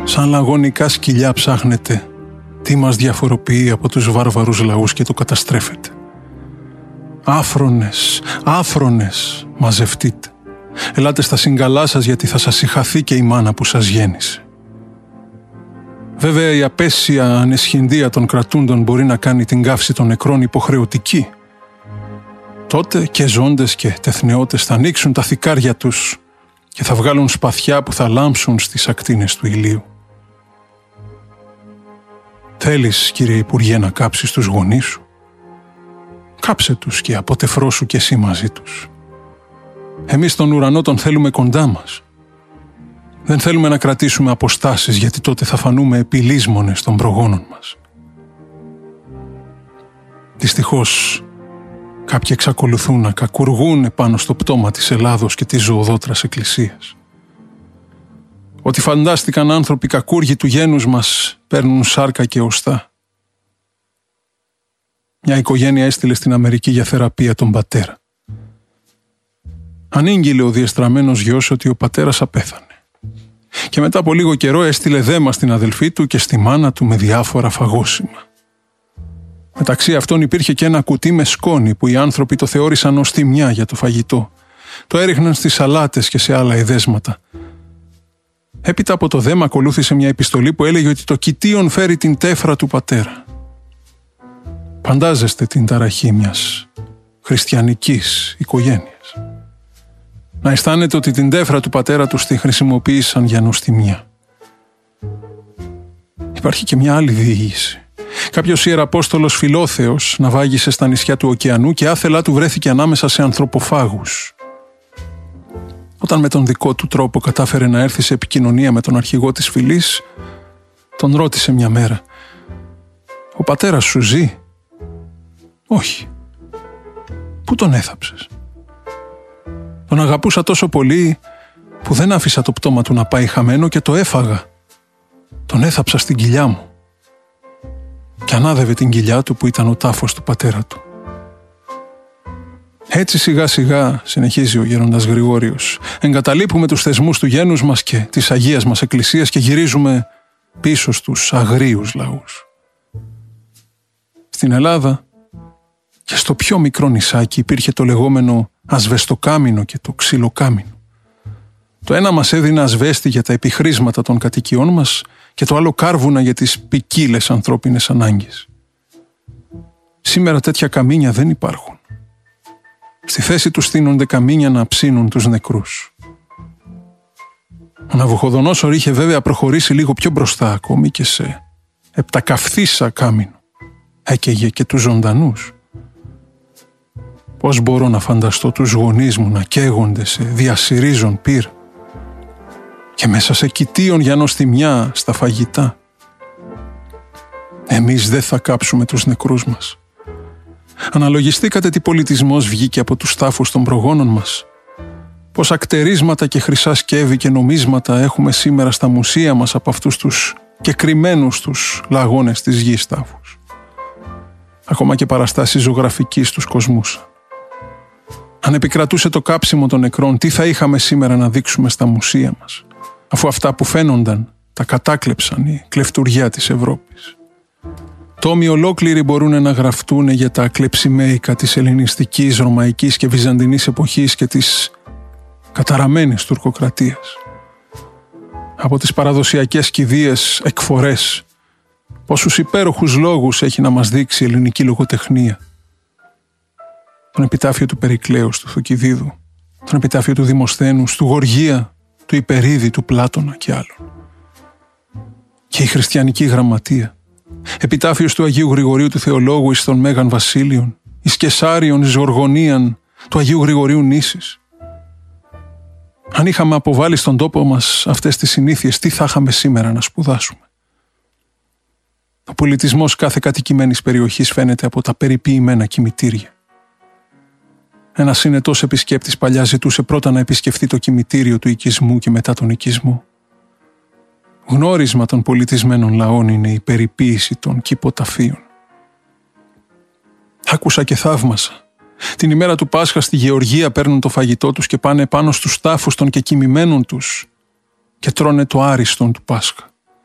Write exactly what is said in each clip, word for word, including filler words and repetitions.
Σαν λαγωνικά σκυλιά ψάχνετε τι μας διαφοροποιεί από τους βάρβαρους λαούς και το καταστρέφετε. Άφρονες, άφρονες, μαζευτείτε. Ελάτε στα συγκαλά σας, γιατί θα σας συχαθεί και η μάνα που σας γέννησε. Βέβαια η απέσια αναισχυνδία των κρατούντων μπορεί να κάνει την καύση των νεκρών υποχρεωτική. Τότε και ζώντες και τεθνεώτες θα ανοίξουν τα θικάρια τους και θα βγάλουν σπαθιά που θα λάμψουν στις ακτίνες του ηλίου. Θέλεις, κύριε Υπουργέ, να κάψεις τους γονείς σου? Κάψε τους και αποτεφρώσου κι εσύ μαζί τους. Εμείς τον ουρανό τον θέλουμε κοντά μας. Δεν θέλουμε να κρατήσουμε αποστάσεις, γιατί τότε θα φανούμε επιλύσμονες των προγόνων μας. Δυστυχώς, κάποιοι εξακολουθούν να κακουργούν πάνω στο πτώμα της Ελλάδος και της ζωοδότρας Εκκλησίας. Ότι φαντάστηκαν άνθρωποι κακούργοι του γένους μας παίρνουν σάρκα και οστά. Μια οικογένεια έστειλε στην Αμερική για θεραπεία τον πατέρα. Ανήγγειλε ο διεστραμμένος γιος ότι ο πατέρας απέθανε. Και μετά από λίγο καιρό έστειλε δέμα στην αδελφή του και στη μάνα του με διάφορα φαγόσιμα. Μεταξύ αυτών υπήρχε και ένα κουτί με σκόνη που οι άνθρωποι το θεώρησαν ως τιμιά για το φαγητό. Το έριχναν στις σαλάτες και σε άλλα εδέσματα. Έπειτα από το δέμα ακολούθησε μια επιστολή που έλεγε ότι το κοιτίον φέρει την τέφρα του πατέρα. Φαντάζεστε την ταραχή μιας χριστιανικής οικογένειας. Να αισθάνεται ότι την τέφρα του πατέρα τους τη χρησιμοποίησαν για νοστιμιά. Υπάρχει και μια άλλη διήγηση. Κάποιος ιεραπόστολος Φιλόθεος ναυάγησε στα νησιά του ωκεανού και άθελά του βρέθηκε ανάμεσα σε ανθρωποφάγους. Όταν με τον δικό του τρόπο κατάφερε να έρθει σε επικοινωνία με τον αρχηγό της φυλής, τον ρώτησε μια μέρα: «Ο πατέρας σου ζει?» «Όχι». «Πού τον έθαψες?» «Τον αγαπούσα τόσο πολύ που δεν άφησα το πτώμα του να πάει χαμένο και το έφαγα. Τον έθαψα στην κοιλιά μου». Και ανάδευε την κοιλιά του που ήταν ο τάφος του πατέρα του. Έτσι σιγά σιγά, συνεχίζει ο γέροντας Γρηγόριος, εγκαταλείπουμε τους θεσμούς του γένους μας και της Αγίας μας Εκκλησίας και γυρίζουμε πίσω στους αγρίους λαούς. Στην Ελλάδα και στο πιο μικρό νησάκι υπήρχε το λεγόμενο ασβεστοκάμινο και το ξυλοκάμινο. Το ένα μας έδινε ασβέστη για τα επιχρήσματα των κατοικιών μας και το άλλο κάρβουνα για τις ποικίλες ανθρώπινες ανάγκες. Σήμερα τέτοια καμίνια δεν υπάρχουν. Στη θέση τους στείνονται καμίνια να ψήνουν τους νεκρούς. Ο Ναβουχοδονόσορ είχε βέβαια προχωρήσει λίγο πιο μπροστά, ακόμη και σε επτακαυθίσα κάμινο. Έκαιγε και τους ζωντανούς. Πώς μπορώ να φανταστώ τους γονείς μου να καίγονται σε διασυρίζον πυρ και μέσα σε κοιτίον για νοστιμιά στα φαγητά. Εμείς δεν θα κάψουμε τους νεκρούς μας. Αναλογιστήκατε τι πολιτισμός βγήκε από τους τάφους των προγόνων μας? Πώς ακτερίσματα και χρυσά σκεύη και νομίσματα έχουμε σήμερα στα μουσεία μας από αυτούς τους κεκριμμένους τους λαγώνες της γης τάφους. Ακόμα και παραστάσεις ζωγραφικής τους κοσμούς. Αν επικρατούσε το κάψιμο των νεκρών, τι θα είχαμε σήμερα να δείξουμε στα μουσεία μας, αφού αυτά που φαίνονταν τα κατάκλεψαν η κλεφτουργιά της Ευρώπης. Τόμοι ολόκληροι μπορούν να γραφτούν για τα κλεψιμαίικα της ελληνιστικής, ρωμαϊκής και βυζαντινής εποχής και της καταραμένης τουρκοκρατίας. Από τις παραδοσιακές κηδείες εκφορές, πόσους υπέροχους λόγους έχει να μας δείξει η ελληνική λογοτεχνία. Τον επιτάφιο του Περικλέους, του Θουκυδίδου, τον επιτάφιο του Δημοσθένους, του Γοργία, του Υπερίδη, του Πλάτωνα και άλλων. Και η χριστιανική γραμματεία. Επιτάφιος του Αγίου Γρηγορίου του Θεολόγου εις των Μέγαν Βασίλειων, εις Κεσάριον, εις Γοργονίαν, του Αγίου Γρηγορίου Νήσης. Αν είχαμε αποβάλει στον τόπο μας αυτές τις συνήθειες, τι θα είχαμε σήμερα να σπουδάσουμε? Ο πολιτισμός κάθε κατοικημένης περιοχής φαίνεται από τα περιποιημένα κημητήρια. Ένας συνετός επισκέπτης παλιά ζητούσε πρώτα να επισκεφθεί το κημητήριο του οικισμού και μετά τον οικισμό. Γνώρισμα των πολιτισμένων λαών είναι η περιποίηση των κηποταφείων. Άκουσα και θαύμασα. Την ημέρα του Πάσχα στη Γεωργία παίρνουν το φαγητό τους και πάνε πάνω στους τάφους των κεκοιμημένων τους και τρώνε το άριστον του Πάσχα.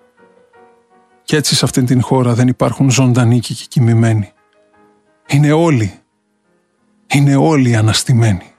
Κι έτσι σε αυτήν την χώρα δεν υπάρχουν ζωντανοί και κοιμημένοι. Είναι όλοι, είναι όλοι αναστημένοι.